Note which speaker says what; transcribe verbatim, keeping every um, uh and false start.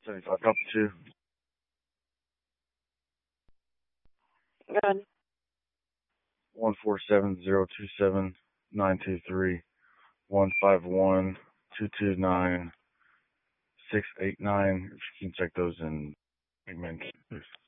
Speaker 1: seventy-five, copy two.
Speaker 2: Good.
Speaker 1: One four seven zero two seven nine two three one five one two two nine six eight nine. If you can check those in Big Man.